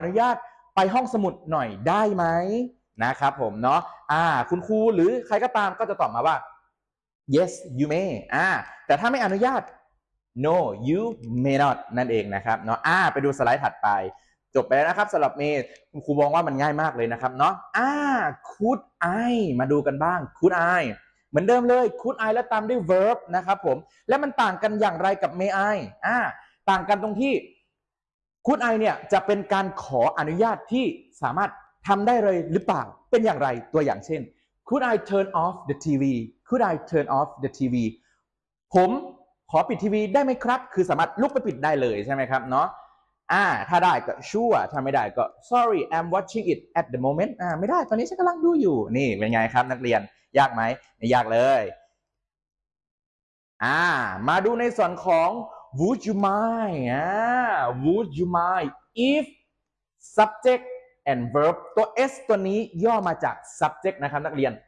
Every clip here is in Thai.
อนุญาตไปห้องสมุดหน่อยได้ไหมนะครับผมเนาะคุณครูหรือใครก็ตามก็จะตอบมาว่า yes you may แต่ถ้าไม่อนุญาต no you may not นั่นเองนะครับเนาะไปดูสไลด์ถัดไปจบไปแล้วนะครับสำหรับเมย์คุณครูมองว่ามันง่ายมากเลยนะครับเนาะcould I มาดูกันบ้าง could I เหมือนเดิมเลย could I แล้วตามด้วย verb นะครับผมและมันต่างกันอย่างไรกับ may I ต่างกันตรงที่ could I เนี่ยจะเป็นการขออนุญาตที่สามารถทำได้เลยหรือเปล่าเป็นอย่างไรตัวอย่างเช่น could I turn off the TV could I turn off the TV ผมขอปิดทีวีได้ไหมครับคือสามารถลุกไปปิดได้เลยใช่ไหมครับเนาะถ้าได้ก็ sure ถ้าไม่ได้ก็ sorry I'm watching it at the moment ไม่ได้ตอนนี้ฉันกำลังดูอยู่นี่เป็นไงครับนักเรียนยากไหมไม่ยากเลยมาดูในส่วนของ would you mind would you mind if subject and verb ตัว s ตัวนี้ย่อมาจาก subject นะครับนักเรียน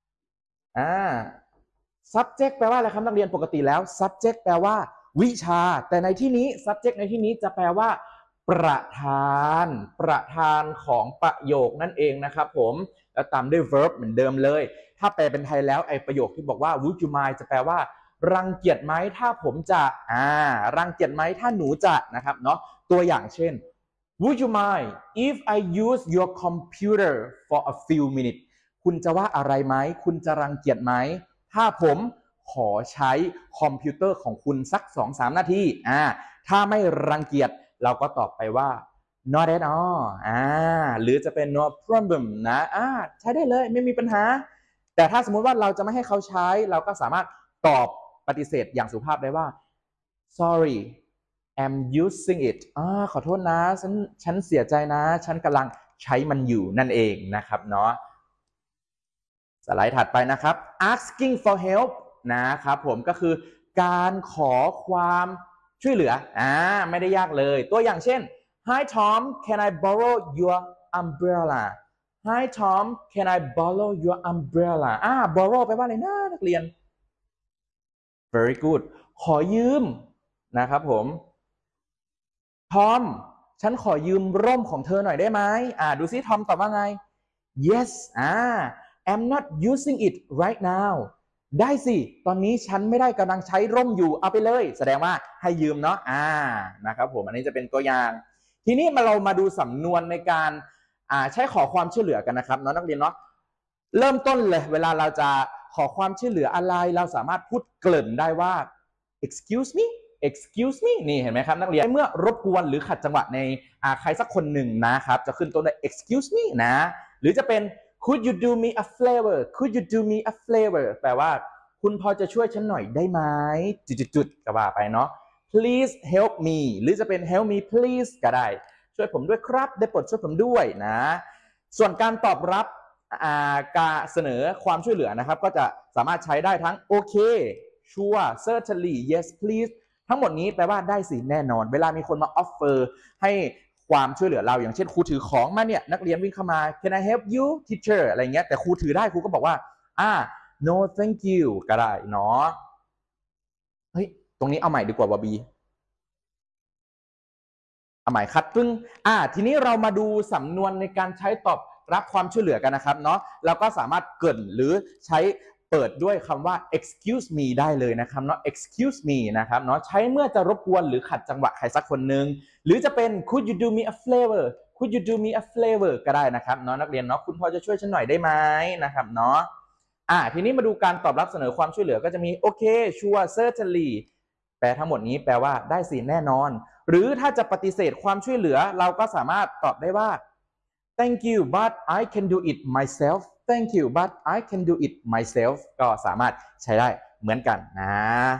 subject แปลว่าอะไรครับนักเรียนปกติแล้ว subject แปลว่าวิชาแต่ในที่นี้ subject ในที่นี้จะแปลว่าประธานของประโยคนั่นเองนะครับผมแล้วตามด้วย verb เหมือนเดิมเลยถ้าแปลเป็นไทยแล้วไอ้ประโยคที่บอกว่า would you mind จะแปลว่ารังเกียจไหมถ้าผมจะรังเกียจไหมถ้าหนูจะนะครับเนาะตัวอย่างเช่น would you mind if I use your computer for a few minutes คุณจะว่าอะไรไหมคุณจะรังเกียจไหมถ้าผมขอใช้คอมพิวเตอร์ของคุณสัก 2-3 นาทีถ้าไม่รังเกียจเราก็ตอบไปว่า not at all หรือจะเป็น no problem นะใช้ได้เลยไม่มีปัญหาแต่ถ้าสมมุติว่าเราจะไม่ให้เขาใช้เราก็สามารถตอบปฏิเสธอย่างสุภาพได้ว่า sorry I'm using it ขอโทษนะฉันเสียใจนะฉันกำลังใช้มันอยู่นั่นเองนะครับเนาะสไลด์ถัดไปนะครับ asking for help นะครับผมก็คือการขอความช่วยเหลือไม่ได้ยากเลยตัวอย่างเช่น Hi Tom can I borrow your umbrella Hi Tom can I borrow your umbrella borrow แปลว่าอะไรนะนักเรียน very good ขอยืมนะครับผมทอมฉันขอยืมร่มของเธอหน่อยได้ไหมดูซิทอมตอบว่าไง yes I'm not using it right now ได้สิตอนนี้ฉันไม่ได้กำลังใช้ร่มอยู่เอาไปเลยแสดงว่าให้ยืมเนาะนะครับผมอันนี้จะเป็นตัวอย่างทีนี้เรามาดูสำนวนในการใช้ขอความช่วยเหลือกันนะครับน้องนักเรียนเนาะเริ่มต้นเลยเวลาเราจะขอความช่วยเหลืออะไรเราสามารถพูดเกริ่นได้ว่า excuse me นี่เห็นไหมครับนักเรียนเมื่อรบกวนหรือขัดจังหวะในใครสักคนหนึ่งนะครับจะขึ้นต้นด้วย excuse me นะหรือจะเป็น could you do me a favor could you do me a favor แปลว่าคุณพอจะช่วยฉันหน่อยได้ไหมจุดๆก็ว่าไปเนาะ please help me หรือจะเป็น help me please ก็ได้ช่วยผมด้วยครับได้โปรดช่วยผมด้วยนะส่วนการตอบรับการเสนอความช่วยเหลือนะครับก็จะสามารถใช้ได้ทั้งโอเค sure certainly yes please ทั้งหมดนี้แปลว่าได้สิแน่นอนเวลามีคนมา offer ให้ความช่วยเหลือเราอย่างเช่นครูถือของมาเนี่ยนักเรียนวิ่งเข้ามา can I help you teacher อะไรเงี้ยแต่ครูถือได้ครูก็บอกว่าno thank you ก็ได้เนาะเฮ้ยตรงนี้เอาใหม่ดีกว่าบอบบี้เอาใหม่คัดปึ้งทีนี้เรามาดูสำนวนในการใช้ตอบรับความช่วยเหลือกันนะครับเนาะเราก็สามารถเกริ่นหรือใช้เปิดด้วยคำว่า excuse me ได้เลยนะครับเนาะ excuse me นะครับเนาะใช้เมื่อจะรบกวนหรือขัดจังหวะใครสักคนหนึ่งหรือจะเป็น could you do me a favor could you do me a favor ก็ได้นะครับเนาะนักเรียนเนาะคุณพอจะช่วยฉันหน่อยได้ไหมนะครับเนาะทีนี้มาดูการตอบรับเสนอความช่วยเหลือก็จะมีโอเค sure certainly แปลทั้งหมดนี้แปลว่าได้สิแน่นอนหรือถ้าจะปฏิเสธความช่วยเหลือเราก็สามารถตอบได้ว่า thank you but I can do it myself thank you but I can do it myself ก็สามารถใช้ได้เหมือนกันนะ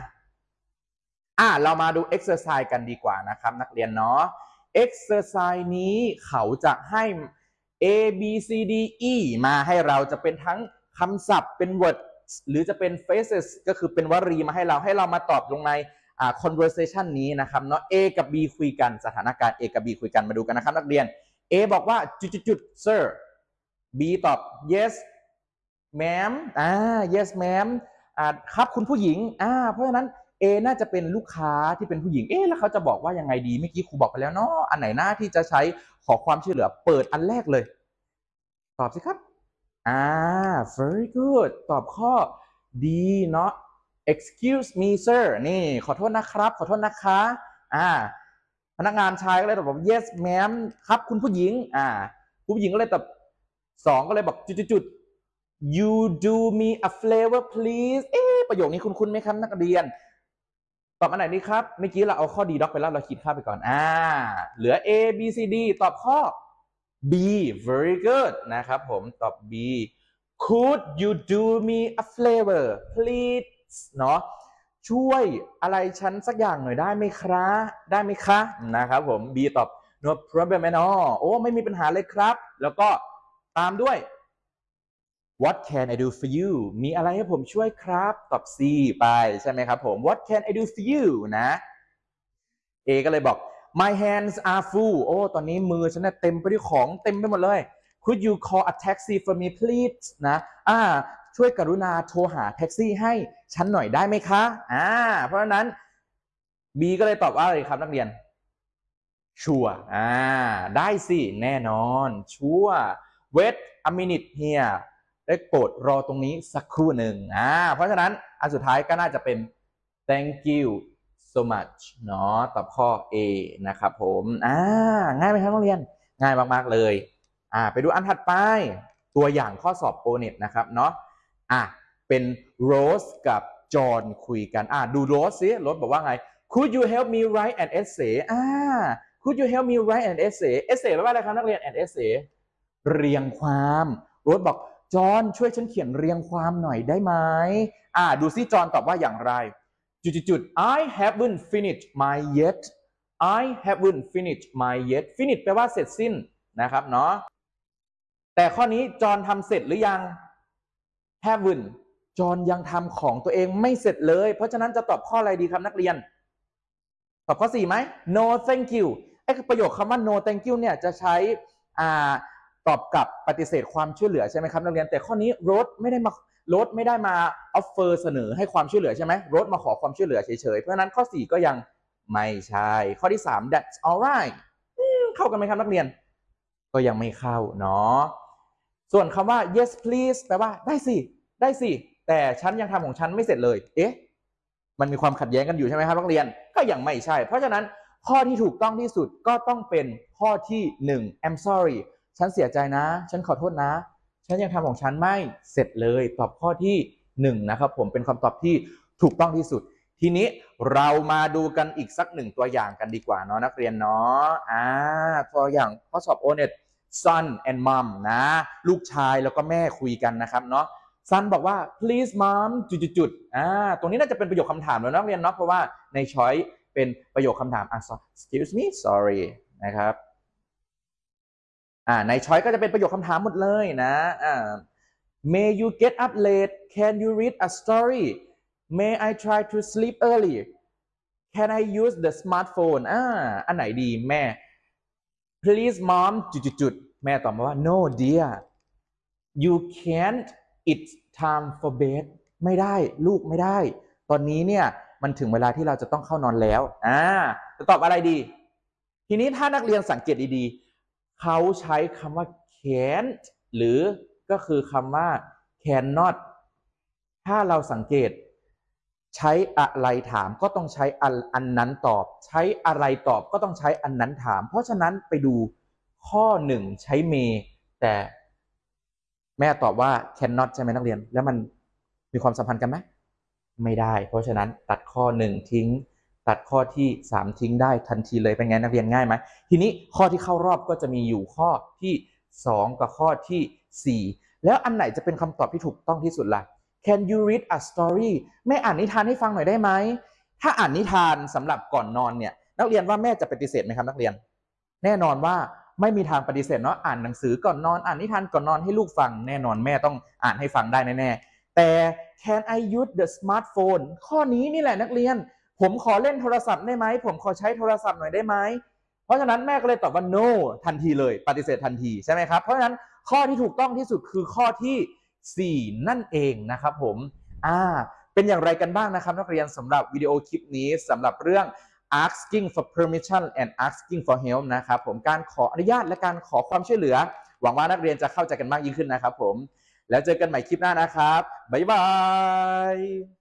เรามาดู exercise กันดีกว่านะครับนักเรียนเนาะ exercise นี้เขาจะให้ A B C D E มาให้เราจะเป็นทั้งคำศัพท์เป็น word หรือจะเป็น phrases ก็คือเป็นวลีมาให้เรามาตอบลงในconversation นี้นะครับเนาะ A กับ B คุยกันสถานการณ์ A กับ B คุยกันมาดูกันนะครับนักเรียน A บอกว่าจุด sir B ตอบ yes ma'am yes ma'am ครับคุณผู้หญิงเพราะฉะนั้น A น่าจะเป็นลูกค้าที่เป็นผู้หญิงแล้วเขาจะบอกว่ายังไงดีเมื่อกี้ครูบอกไปแล้วเนาะอันไหนหน้าที่จะใช้ขอความช่วยเหลือเปิดอันแรกเลยตอบสิครับvery good ตอบข้อ D เนาะ excuse me sir นี่ขอโทษนะครับขอโทษนะคะพนักงานชายก็เลยตอบ yes ma'am ครับคุณผู้หญิงคุณผู้หญิงก็เลยตอบ2ก็เลยบอกจุดๆ you do me a favor please ประโยคนี้คุ้นๆไหมครับนักเรียนตอบอันไหนดีครับเมื่อกี้เราเอาข้อ D doc ไปแล้วเราคิดค่าไปก่อนเหลือ A B C D ตอบข้อ B very good นะครับผมตอบ B could you do me a favor please เนาะช่วยอะไรฉันสักอย่างหน่อยได้ไหมครับได้ไหมคะนะครับผม B ตอบ no problem at all ไม่มีปัญหาเลยครับแล้วก็ตามด้วย What can I do for you มีอะไรให้ผมช่วยครับตอบ C ไปใช่ไหมครับผม What can I do for you นะ A ก็เลยบอก My hands are full ตอนนี้มือฉันเต็มไปด้วยของเต็มไปหมดเลย Could you call a taxi for me please นะช่วยกรุณาโทรหาแท็กซี่ให้ฉันหน่อยได้ไหมคะเพราะฉะนั้น B ก็เลยตอบว่าอะไรครับนักเรียนชัวร์ได้สิแน่นอนชัวร์ Wait a minute here ได้โปรดรอตรงนี้สักครู่หนึ่งเพราะฉะนั้นอันสุดท้ายก็น่าจะเป็น thank you so much เนาะตอบข้อ A นะครับผมง่ายไหมครับนักเรียนง่ายมากๆเลยไปดูอันถัดไปตัวอย่างข้อสอบ O-NET นะครับเนาะเป็นโรสกับจอห์นคุยกันดูโรสสิโรสบอกว่าไง Could you help me write an essay Could you help me write an essay essay แปลว่าอะไรครับนักเรียน an essay เรียงความโรสบอกจอห์นช่วยฉันเขียนเรียงความหน่อยได้ไหมดูซิจอห์นตอบว่าอย่างไรจุด I haven't finished my yet I haven't finished my yet finish แปลว่าเสร็จสิ้นนะครับเนาะแต่ข้อนี้จอห์นทำเสร็จหรือยัง haven't จอห์นยังทำของตัวเองไม่เสร็จเลยเพราะฉะนั้นจะตอบข้ออะไรดีครับนักเรียนตอบข้อ4ไหม no thank you ประโยคคำว่า no thank you เนี่ยจะใช้ตอบกลับปฏิเสธความช่วยเหลือใช่ไหมครับนักเรียนแต่ข้อนี้โรสไม่ได้มาออฟเฟอร์เสนอให้ความช่วยเหลือใช่ไหมโรสมาขอความช่วยเหลือเฉยๆเพราะฉะนั้นข้อ4ก็ยังไม่ใช่ข้อที่3 that's alright เข้ากันไหมครับนักเรียนก็ยังไม่เข้าเนาะส่วนคำว่า yes please แปลว่าได้สิแต่ฉันยังทำของฉันไม่เสร็จเลยมันมีความขัดแย้งกันอยู่ใช่ไหมครับนักเรียนก็ยังไม่ใช่เพราะฉะนั้นข้อที่ถูกต้องที่สุดก็ต้องเป็นข้อที่1 I'm sorry ฉันเสียใจนะฉันขอโทษนะฉันยังทำของฉันไม่เสร็จเลยตอบข้อที่1นะครับผมเป็นคำตอบที่ถูกต้องที่สุดทีนี้เรามาดูกันอีกสัก1ตัวอย่างกันดีกว่าเนาะนักเรียนเนาะตัวอย่างข้อสอบ O-NET son and mom นะลูกชายแล้วก็แม่คุยกันนะครับเนาะซันบอกว่า please mom จุดตรงนี้น่าจะเป็นประโยคคำถามแล้วนักเรียนเนาะเพราะว่าในช้อยเป็นประโยคคำถามexcuse me sorry นะครับในช้อยก็จะเป็นประโยคคำถามหมดเลยนะmay you get up late can you read a story may I try to sleep early can I use the smartphone อันไหนดีแม่ please mom จุดแม่ตอบมาว่า no dear you can't it's time for bed ไม่ได้ลูกไม่ได้ตอนนี้เนี่ยมันถึงเวลาที่เราจะต้องเข้านอนแล้วจะตอบอะไรดีทีนี้ถ้านักเรียนสังเกตดีๆเขาใช้คำว่า can't หรือก็คือคำว่า cannot ถ้าเราสังเกตใช้อะไรถามก็ต้องใช้อันนั้นตอบใช้อะไรตอบก็ต้องใช้อันนั้นถามเพราะฉะนั้นไปดูข้อ1ใช้ may แต่แม่ตอบว่า cannot ใช่ไหมนักเรียนแล้วมันมีความสัมพันธ์กันไหมไม่ได้เพราะฉะนั้นตัดข้อ1ทิ้งตัดข้อที่3ทิ้งได้ทันทีเลยเป็นไงนักเรียนง่ายไหมทีนี้ข้อที่เข้ารอบก็จะมีอยู่ข้อที่2กับข้อที่4แล้วอันไหนจะเป็นคำตอบที่ถูกต้องที่สุดล่ะ Can you read a story แม่อ่านนิทานให้ฟังหน่อยได้ไหมถ้าอ่านนิทานสำหรับก่อนนอนเนี่ยนักเรียนว่าแม่จะปฏิเสธไหมครับนักเรียนแน่นอนว่าไม่มีทางปฏิเสธเนาะอ่านหนังสือก่อนนอนอ่านนิทานก่อนนอนให้ลูกฟังแน่นอนแม่ต้องอ่านให้ฟังได้แน่ๆแต่ Can I use the smartphone ข้อนี้นี่แหละนักเรียนผมขอเล่นโทรศัพท์ได้ไหมผมขอใช้โทรศัพท์หน่อยได้ไหมเพราะฉะนั้นแม่ก็เลยตอบว่า no ทันทีเลยปฏิเสธทันทีใช่ไหมครับเพราะฉะนั้นข้อที่ถูกต้องที่สุดคือข้อที่4นั่นเองนะครับผมเป็นอย่างไรกันบ้างนะครับนักเรียนสำหรับวิดีโอคลิปนี้สำหรับเรื่อง asking for permission and asking for help นะครับผมการขออนุญาตและการขอความช่วยเหลือหวังว่านักเรียนจะเข้าใจกันมากยิ่งขึ้นนะครับผมแล้วเจอกันใหม่คลิปหน้านะครับบ๊ายบาย